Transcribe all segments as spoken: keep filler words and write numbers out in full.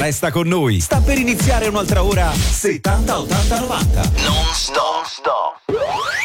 Resta con noi, sta per iniziare un'altra ora settanta ottanta novanta. Non stop, stop.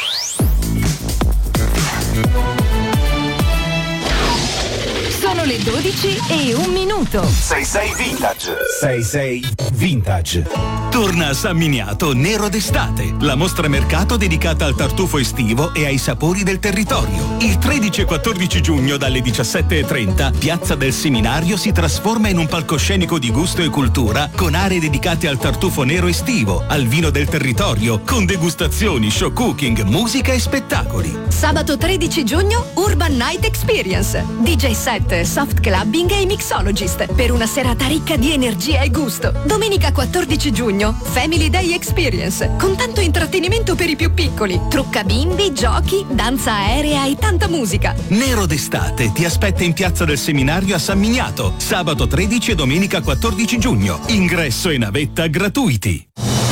Sono le dodici e un minuto. sei sei Vintage. sei sei Vintage. Torna a San Miniato Nero d'estate, la mostra mercato dedicata al tartufo estivo e ai sapori del territorio. Il tredici e quattordici giugno dalle diciassette e trenta, Piazza del Seminario si trasforma in un palcoscenico di gusto e cultura con aree dedicate al tartufo nero estivo, al vino del territorio, con degustazioni, show cooking, musica e spettacoli. Sabato tredici giugno, Urban Night Experience. D J set, soft clubbing e mixologist per una serata ricca di energia e gusto. Domenica quattordici giugno, Family Day Experience, con tanto intrattenimento per i più piccoli, trucca bimbi, giochi, danza aerea e tanta musica. Nero d'estate ti aspetta in Piazza del Seminario a San Miniato, sabato tredici e domenica quattordici giugno. Ingresso e navetta gratuiti.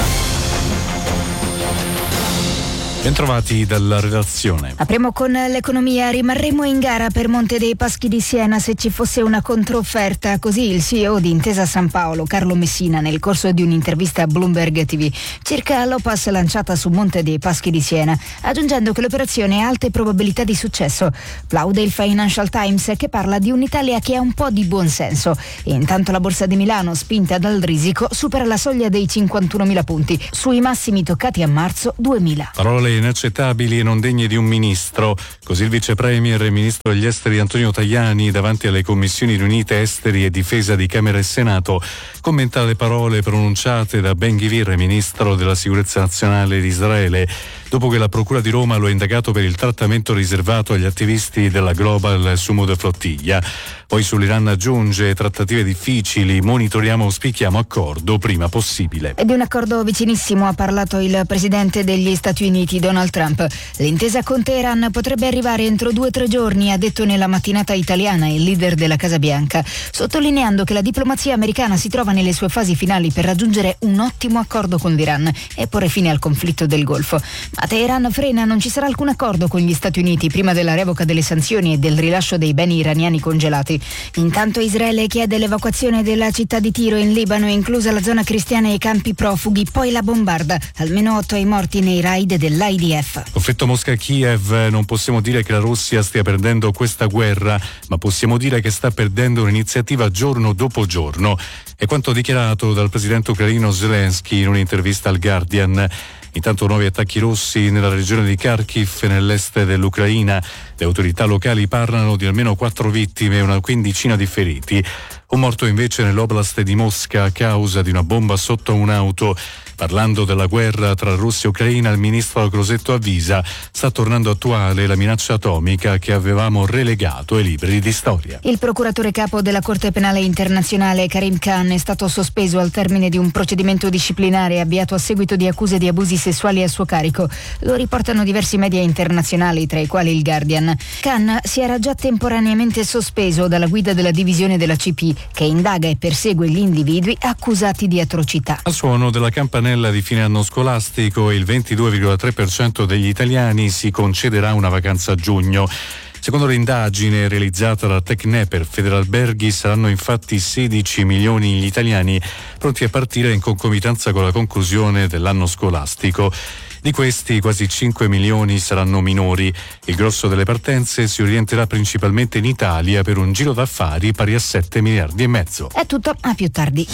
Bentrovati dalla redazione. Apriamo con l'economia. Rimarremo in gara per Monte dei Paschi di Siena se ci fosse una controfferta. Così il C E O di Intesa San Paolo, Carlo Messina, nel corso di un'intervista a Bloomberg T V, circa l'Opas lanciata su Monte dei Paschi di Siena, aggiungendo che l'operazione ha alte probabilità di successo. Plaude il Financial Times, che parla di un'Italia che ha un po' di buonsenso. Intanto la Borsa di Milano, spinta dal risico, supera la soglia dei cinquantunomila punti, sui massimi toccati a marzo duemila. Parole inaccettabili e non degne di un ministro. Così il vice premier e ministro degli esteri Antonio Tajani, davanti alle commissioni riunite esteri e difesa di Camera e Senato, commenta le parole pronunciate da Ben-Gvir, ministro della sicurezza nazionale di Israele, dopo che la procura di Roma lo ha indagato per il trattamento riservato agli attivisti della Global Sumud Flottiglia. Poi sull'Iran aggiunge: trattative difficili, monitoriamo, auspichiamo accordo prima possibile. E di un accordo vicinissimo ha parlato il presidente degli Stati Uniti Donald Trump. L'intesa con Teheran potrebbe arrivare entro due o tre giorni, ha detto nella mattinata italiana il leader della Casa Bianca, sottolineando che la diplomazia americana si trova nelle sue fasi finali per raggiungere un ottimo accordo con l'Iran e porre fine al conflitto del Golfo. Ma Teheran frena, non ci sarà alcun accordo con gli Stati Uniti prima della revoca delle sanzioni e del rilascio dei beni iraniani congelati. Intanto Israele chiede l'evacuazione della città di Tiro in Libano, inclusa la zona cristiana e i campi profughi, poi la bombarda. Almeno otto ai morti nei raid dell'I D F. Conflitto Mosca-Kiev. Non possiamo dire che la Russia stia perdendo questa guerra, ma possiamo dire che sta perdendo un'iniziativa giorno dopo giorno. È quanto dichiarato dal presidente ucraino Zelensky in un'intervista al Guardian. Intanto nuovi attacchi russi nella regione di Kharkiv, nell'est dell'Ucraina. Le autorità locali parlano di almeno quattro vittime e una quindicina di feriti. Un morto invece nell'oblast di Mosca a causa di una bomba sotto un'auto. Parlando della guerra tra Russia e Ucraina, il ministro Crosetto avvisa: sta tornando attuale la minaccia atomica che avevamo relegato ai libri di storia. Il procuratore capo della Corte Penale Internazionale Karim Khan è stato sospeso al termine di un procedimento disciplinare avviato a seguito di accuse di abusi sessuali a suo carico. Lo riportano diversi media internazionali, tra i quali il Guardian. Khan si era già temporaneamente sospeso dalla guida della divisione della C P, che indaga e persegue gli individui accusati di atrocità. Al suono della campanella di fine anno scolastico, il ventidue virgola tre per cento degli italiani si concederà una vacanza a giugno. Secondo l'indagine realizzata da Tecne per Federalberghi, saranno infatti sedici milioni gli italiani pronti a partire in concomitanza con la conclusione dell'anno scolastico. Di questi quasi cinque milioni saranno minori. Il grosso delle partenze si orienterà principalmente in Italia per un giro d'affari pari a sette miliardi e mezzo. È tutto, a più tardi.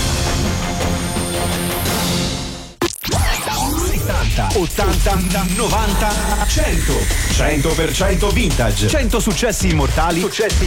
ottanta, novanta, cento. cento per cento vintage. cento successi immortali. Successi